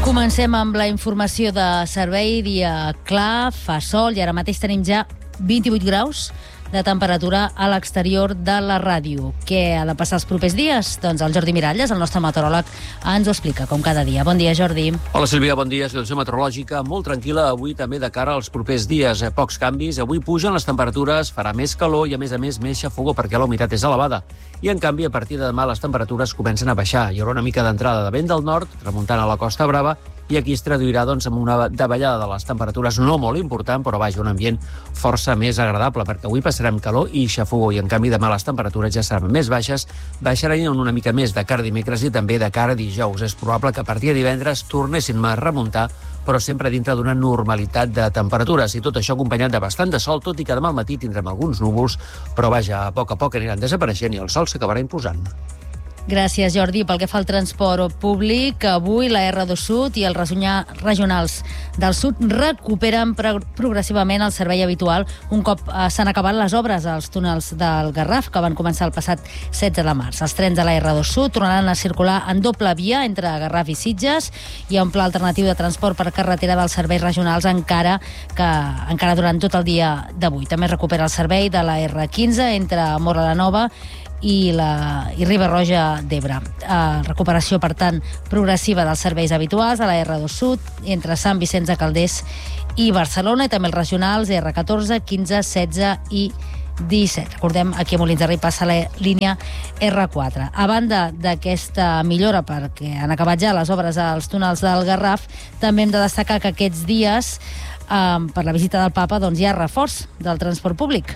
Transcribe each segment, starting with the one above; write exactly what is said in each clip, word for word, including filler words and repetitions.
Comencem amb la informació de servei. Dia clar, fa sol i ara mateix tenim ja vint-i-vuit graus de temperatura a l'exterior de la ràdio. Què ha de passar els propers dies? Doncs el Jordi Miralles, el nostre meteoròleg, ens ho explica, com cada dia. Bon dia, Jordi. Hola, Sílvia, bon dia. Situació meteorològica molt tranquil·la avui també de cara als propers dies. Pocs canvis. Avui pugen les temperatures, farà més calor i, a més a més, més xafogor perquè la humitat és elevada. I, en canvi, a partir de demà les temperatures comencen a baixar. Hi haurà una mica d'entrada de vent del nord, remuntant a la Costa Brava, i aquí es traduirà doncs, amb una davallada de les temperatures no molt important, però vaja, un ambient força més agradable, perquè avui passarem calor i xafogor, i en canvi demà les temperatures ja seran més baixes, baixaran una mica més de cara a dimecres i també de cara a dijous. És probable que a partir de divendres tornessin a remuntar, però sempre dintre d'una normalitat de temperatures, i tot això acompanyat de bastant de sol, tot i que demà al matí tindrem alguns núvols, però vaja, a poc a poc aniran desapareixent i el sol s'acabarà imposant. Gràcies, Jordi. Pel que fa al transport públic, avui la erre dos Sud i els regionals del sud recuperen progressivament el servei habitual un cop s'han acabat les obres als túnels del Garraf, que van començar el passat setze de març. Els trens de la erre dos Sud tornaran a circular en doble via entre Garraf i Sitges. Hi ha un pla alternatiu de transport per carretera dels serveis regionals encara que encara durant tot el dia d'avui. També es recupera el servei de la erre quinze entre Móra la Nova i, la, i Riba-roja d'Ebre. Uh, recuperació, per tant, progressiva dels serveis habituals a la erre dos Sud entre Sant Vicenç de Calders i Barcelona, i també els regionals erre catorze, quinze, setze i disset. Recordem, aquí a Molins de Rei passa la línia erre quatre. A banda d'aquesta millora, perquè han acabat ja les obres als túnels del Garraf, també hem de destacar que aquests dies, uh, per la visita del Papa, doncs hi ha reforç del transport públic.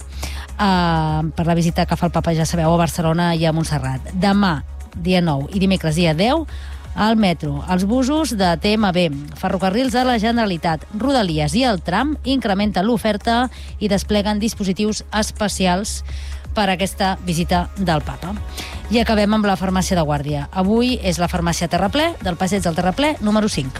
Uh, per la visita que fa el Papa, ja sabeu, a Barcelona i a Montserrat. Demà, dia nou, i dimecres, dia deu, al metro, els busos de te eme be, ferrocarrils de la Generalitat, Rodalies i el tram incrementen l'oferta i despleguen dispositius especials per a aquesta visita del Papa. I acabem amb la farmàcia de Guàrdia. Avui és la farmàcia Terraplè, del passeig del Terraplè, número cinc.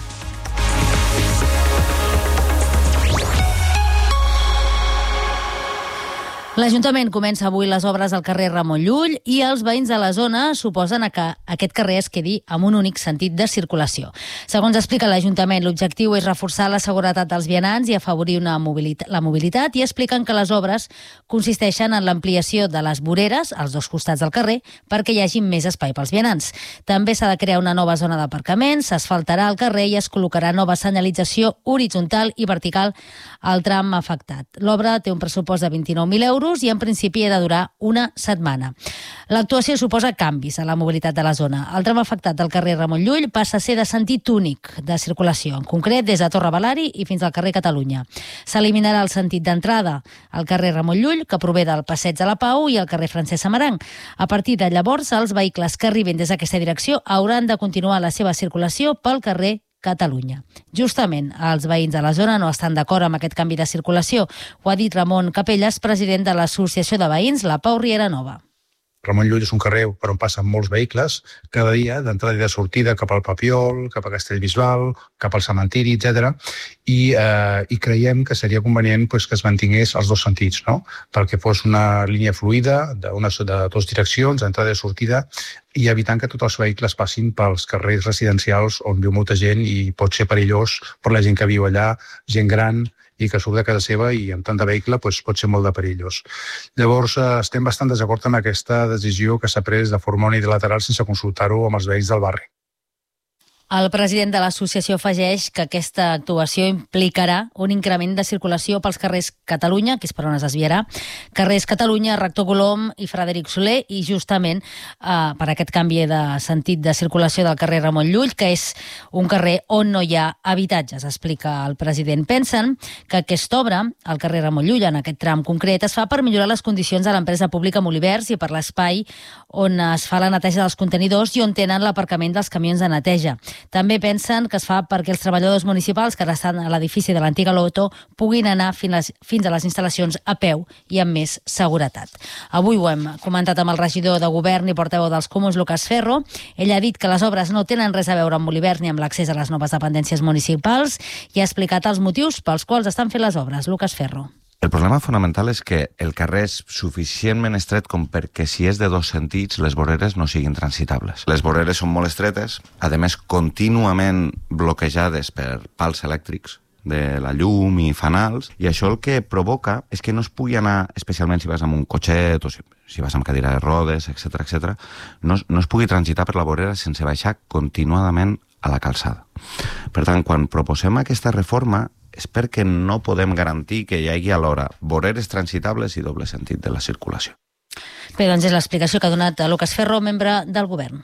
L'Ajuntament comença avui les obres al carrer Ramon Llull i els veïns de la zona suposen que aquest carrer es quedi amb un únic sentit de circulació. Segons explica l'Ajuntament, l'objectiu és reforçar la seguretat dels vianants i afavorir una mobilitat, la mobilitat, i expliquen que les obres consisteixen en l'ampliació de les voreres als dos costats del carrer perquè hi hagi més espai pels vianants. També s'ha de crear una nova zona d'aparcament, s'asfaltarà el carrer i es col·locarà nova senyalització horitzontal i vertical al tram afectat. L'obra té un pressupost de vint-i-nou mil euros i en principi ha de durar una setmana. L'actuació suposa canvis a la mobilitat de la zona. El tram afectat del carrer Ramon Llull passa a ser de sentit únic de circulació, en concret des de Torre Balari i fins al carrer Catalunya. S'eliminarà el sentit d'entrada al carrer Ramon Llull, que prové del Passeig de la Pau, i al carrer Francesc Samaranch. A partir de llavors, els vehicles que arribin des d'aquesta direcció hauran de continuar la seva circulació pel carrer Catalunya. Justament, els veïns de la zona no estan d'acord amb aquest canvi de circulació. Ho ha dit Ramon Capelles, president de l'Associació de Veïns La Pau Riera Nova. Ramon Llull és un carrer per on passen molts vehicles cada dia, d'entrada i de sortida cap al Papiol, cap a Castellbisbal, cap al cementiri, etcètera. I, eh, i creiem que seria convenient pues, que es mantingués els dos sentits, no? Perquè fos una línia fluida de, una, de dues direccions, d'entrada i sortida, i evitant que tots els vehicles passin pels carrers residencials on viu molta gent i pot ser perillós per la gent que viu allà, gent gran, i que surt de casa seva i amb tant de vehicle doncs, pot ser molt de perillós. Llavors, eh, estem bastant desacord amb aquesta decisió que s'ha pres de forma unilateral sense consultar-ho amb els veïns del barri. El president de l'associació afegeix que aquesta actuació implicarà un increment de circulació pels carrers Catalunya, que és per on es desviarà, carrers Catalunya, Rector Colom i Frederic Soler, i justament eh, per aquest canvi de sentit de circulació del carrer Ramon Llull, que és un carrer on no hi ha habitatges, explica el president. Pensen que aquesta obra, al carrer Ramon Llull, en aquest tram concret, es fa per millorar les condicions de l'empresa pública Molivers i per l'espai on es fa la neteja dels contenidors i on tenen l'aparcament dels camions de neteja. També pensen que es fa perquè els treballadors municipals que ara estan a l'edifici de l'antiga Loto puguin anar fins a les instal·lacions a peu i amb més seguretat. Avui ho hem comentat amb el regidor de Govern i portaveu dels Comuns, Lucas Ferro. Ell ha dit que les obres no tenen res a veure amb Molivers ni amb l'accés a les noves dependències municipals i ha explicat els motius pels quals estan fent les obres. Lucas Ferro. El problema fonamental és que el carrer és suficientment estret com perquè si és de dos sentits les voreres no siguin transitables. Les voreres són molt estretes, a més contínuament bloquejades per pals elèctrics de la llum i fanals, i això el que provoca és que no es pugui anar, especialment si vas amb un cotxet o si, si vas amb cadira de rodes, etcètera, etcètera, no, no es pugui transitar per la vorera sense baixar continuadament a la calçada. Per tant, quan proposem aquesta reforma és perquè no podem garantir que hi hagi alhora voreres transitables i doble sentit de la circulació. Bé, doncs és l'explicació que ha donat Lucas Ferro, membre del govern.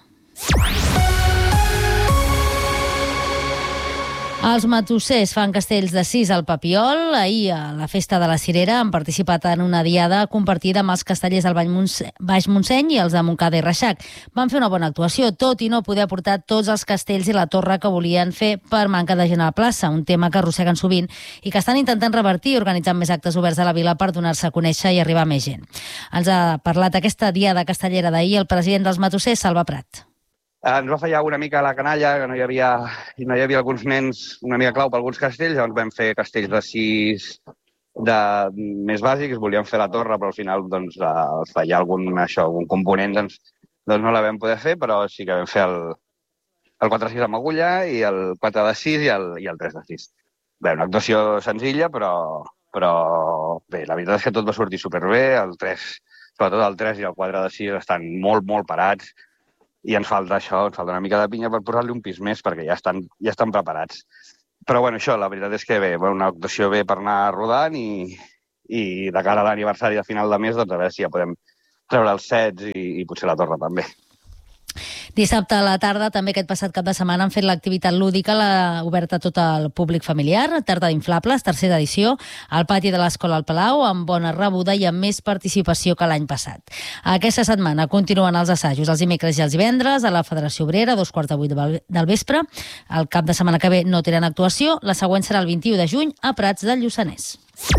Els matossers fan castells de sis al Papiol. Ahir, a la Festa de la Cirera, han participat en una diada compartida amb els castellers del Baix Montseny i els de Montcada i Reixac. Van fer una bona actuació, tot i no poder aportar tots els castells i la torre que volien fer per manca de gent a la plaça, un tema que arrosseguen sovint i que estan intentant revertir organitzant més actes oberts a la vila per donar-se a conèixer i arribar a més gent. Ens ha parlat aquesta diada castellera d'ahir el president dels matossers, Salva Prat. Ens va fallar una mica la canalla, que no hi havia, i no hi havia alguns nens una mica clau per alguns castells, llavors vam fer castells de sis de, més bàsics, volíem fer la torre, però al final doncs, fallar algun, això, algun component, doncs, doncs no la vam poder fer, però sí que vam fer el, el quatre sis amb agulla i el quatre de sis i el, i el tres de sis. Bé, una actuació senzilla, però, però bé, la veritat és que tot va sortir superbé, el tres, sobretot el tres i el quatre de sis estan molt, molt parats, i ens falta això, ens falta una mica de pinya per posar-li un pis més, perquè ja estan, ja estan preparats. Però bueno, això, la veritat és que bé, una actuació bé per anar rodant i, i de cara a l'aniversari de final de mes, doncs a veure si ja podem treure els sets i, i potser la torre també. Dissabte a la tarda, també aquest passat cap de setmana, han fet l'activitat lúdica la, oberta a tot el públic familiar, tarda d'inflables, tercera edició, al pati de l'Escola al Palau, amb bona rebuda i amb més participació que l'any passat. Aquesta setmana continuen els assajos els dimecres i els divendres a la Federació Obrera, a dos quarts de vuit del vespre. El cap de setmana que ve no tenen actuació, la següent serà el vint-i-u de juny a Prats del Lluçanès.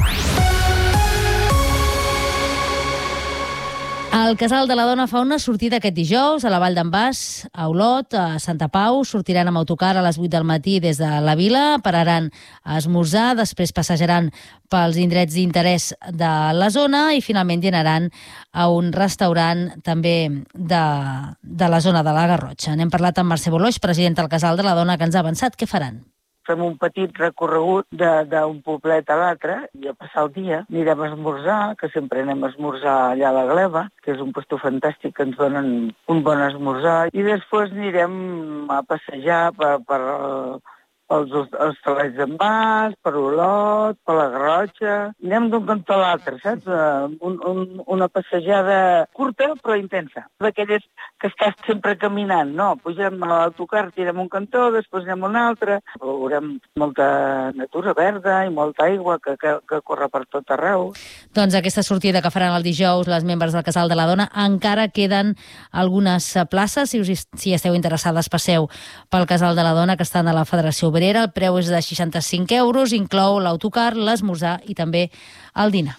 El Casal de la Dona fa una sortida aquest dijous a la Vall d'en Bas, a Olot, a Santa Pau. Sortiran amb autocar a les vuit del matí des de la vila, pararan a esmorzar, després passejaran pels indrets d'interès de la zona i finalment dinaran a un restaurant també de, de la zona de la Garrotxa. N'hem parlat amb Mercè Boloix, president del Casal de la Dona, que ens ha avançat. Què faran? Fem un petit recorregut d'un poblet a l'altre i a passar el dia. Anirem a esmorzar, que sempre anem a esmorzar allà a la Gleva, que és un puesto fantàstic que ens donen un bon esmorzar. I després anirem a passejar per, per els, els Talets d'en Bas, per Olot, per la Garrotxa. Anem d'un cantó a l'altre, saps? Un, un, una passejada curta però intensa. D'aquelles que estàs sempre caminant, no? Pugem a l'autocar, tirem un cantó, després anem a un altre. Veurem molta natura verda i molta aigua que, que, que corre per tot arreu. Doncs aquesta sortida que faran el dijous les membres del Casal de la Dona, encara queden algunes places. Si, us, si esteu interessades, passeu pel Casal de la Dona, que estan a la Federació Obrera. El preu és de seixanta-cinc euros, inclou l'autocar, l'esmorzar i també el dinar.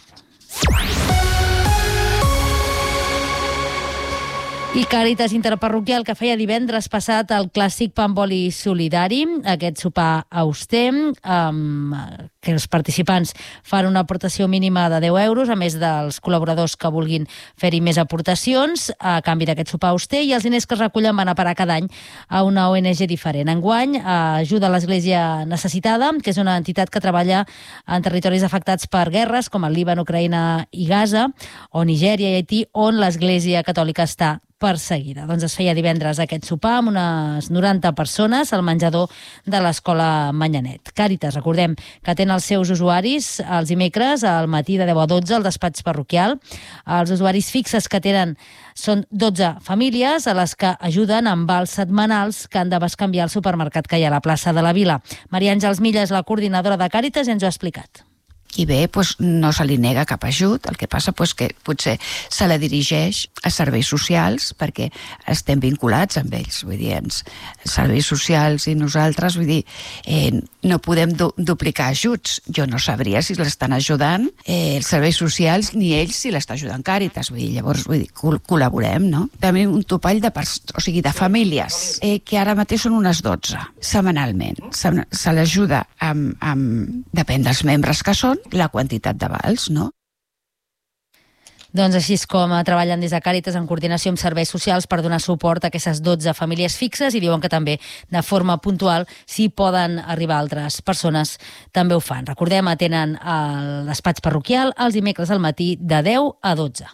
I Càritas Interparroquial, que feia divendres passat el clàssic pa amb oli solidari, aquest sopar auster, um, que els participants fan una aportació mínima de deu euros, a més dels col·laboradors que vulguin fer-hi més aportacions a canvi d'aquest sopar auster, i els diners que es recullen van a parar cada any a una O N G diferent. Enguany, ajuda a l'Església Necessitada, que és una entitat que treballa en territoris afectats per guerres, com el Líban, Ucraïna i Gaza, o Nigèria i Haití, on l'Església Catòlica està perseguida. Doncs es feia divendres aquest sopar amb unes noranta persones al menjador de l'Escola Manyanet. Càritas, recordem, que atén els seus usuaris els dimecres al matí de deu a dotze al despatx parroquial. Els usuaris fixes que tenen són dotze famílies a les que ajuden amb vals setmanals que han de bescanviar al supermercat que hi ha a la plaça de la Vila. Maria Àngels Milla és la coordinadora de Càritas i ens ho ha explicat. Qui ve pues, no se li nega cap ajut, el que passa pues, que potser se la dirigeix a serveis socials perquè estem vinculats amb ells, vull dir, ens, serveis socials i nosaltres, vull dir, eh, no podem du duplicar ajuts. Jo no sabria si l'estan ajudant eh, els serveis socials ni ells si l'està ajudant Càritas, vull dir, llavors vull dir, col col·laborem, no? També un topall de, o sigui, de famílies eh, que ara mateix són unes dotze setmanalment. Se, se l'ajuda amb, amb... depèn dels membres que són, la quantitat d'avals, no? Doncs així és com treballen des de Càritas en coordinació amb serveis socials per donar suport a aquestes dotze famílies fixes i diuen que també de forma puntual si poden arribar altres persones també ho fan. Recordem, atenen el despatx parroquial els dimecres al matí de deu a dotze.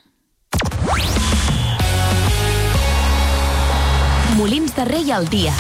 Molins de Rei al dia.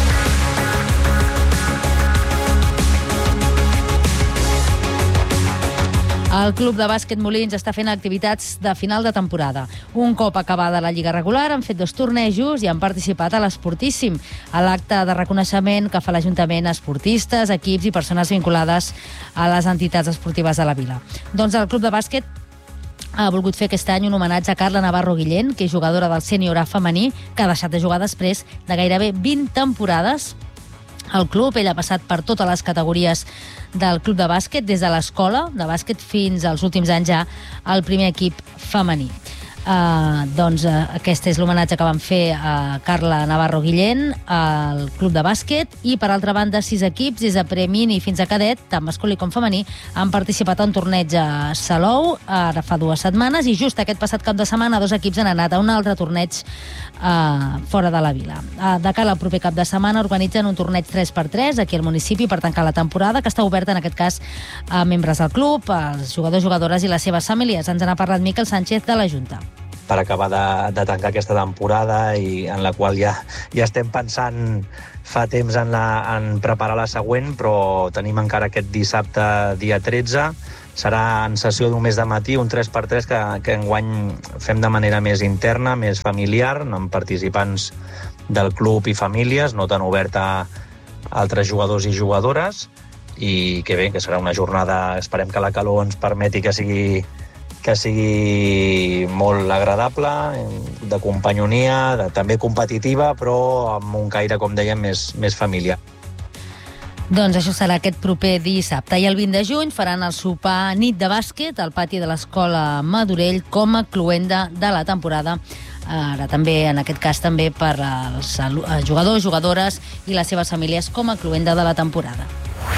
El club de bàsquet Molins està fent activitats de final de temporada. Un cop acabada la lliga regular han fet dos tornejos i han participat a l'Esportíssim, a l'acte de reconeixement que fa l'Ajuntament a esportistes, equips i persones vinculades a les entitats esportives de la vila. Doncs el club de bàsquet ha volgut fer aquest any un homenatge a Carla Navarro Guillén, que és jugadora del sènior A femení, que ha deixat de jugar després de gairebé vint temporades al club. Ell ha passat per totes les categories del club de bàsquet, des de l'escola de bàsquet fins als últims anys ja al primer equip femení. Uh, doncs uh, aquest és l'homenatge que van fer a Carla Navarro Guillén al club de bàsquet, i per altra banda sis equips des de premini fins a cadet, tant masculí com femení, han participat en un torneig a Salou ara fa dues setmanes, i just aquest passat cap de setmana dos equips han anat a un altre torneig uh, fora de la vila. Uh, de cara al proper cap de setmana organitzen un torneig tres per tres aquí al municipi per tancar la temporada, que està oberta en aquest cas a membres del club, als jugadors, jugadores i les seves famílies. Ens n'ha parlat Miquel Sánchez de la Junta. Per acabar de, de tancar aquesta temporada, i en la qual ja, ja estem pensant fa temps en, la, en preparar la següent, però tenim encara aquest dissabte dia tretze. Serà en sessió d'un mes de matí, un tres per tres que, que enguany fem de manera més interna, més familiar, amb participants del club i famílies, no tan oberta a altres jugadors i jugadores, i que bé, que serà una jornada, esperem que la calor ens permeti que sigui que sigui molt agradable, de companyonia, de, també competitiva, però amb un caire, com dèiem, més, més familiar. Doncs això serà aquest proper dissabte. I el vint de juny faran el sopar nit de bàsquet al pati de l'Escola Madurell com a cloenda de la temporada. Ara també, en aquest cas, també per als jugadors, jugadores i les seves famílies com a cloenda de la temporada.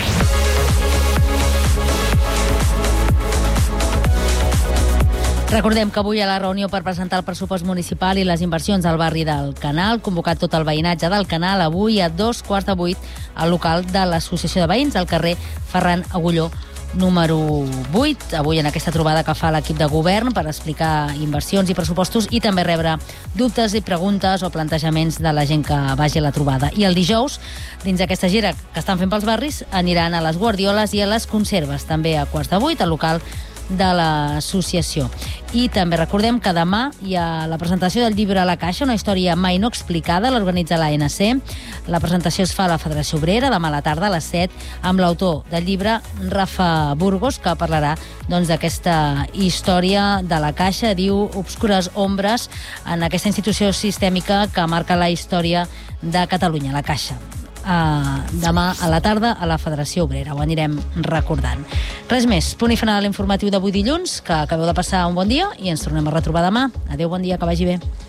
Recordem que avui hi ha la reunió per presentar el pressupost municipal i les inversions al barri del Canal, convocat tot el veïnatge del Canal avui a dos quarts de vuit al local de l'Associació de Veïns, al carrer Ferran Agulló número vuit. Avui en aquesta trobada que fa l'equip de govern per explicar inversions i pressupostos i també rebre dubtes i preguntes o plantejaments de la gent que vagi a la trobada. I el dijous, dins d'aquesta gira que estan fent pels barris, aniran a les Guardioles i a les Conserves, també a quarts de vuit, al local de l'associació. I també recordem que demà hi ha la presentació del llibre a la Caixa, una història mai no explicada, l'organitza l'A N C. La presentació es fa a la Federació Obrera demà a la tarda a les set, amb l'autor del llibre, Rafa Burgos, que parlarà doncs, d'aquesta història de la Caixa, diu obscures ombres en aquesta institució sistèmica que marca la història de Catalunya, la Caixa. Uh, demà a la tarda a la Federació Obrera. Ho anirem recordant. Res més. Punt i final a l'informatiu d'avui dilluns, que acabeu de passar un bon dia i ens tornem a retrobar demà. Adéu, bon dia, que vagi bé.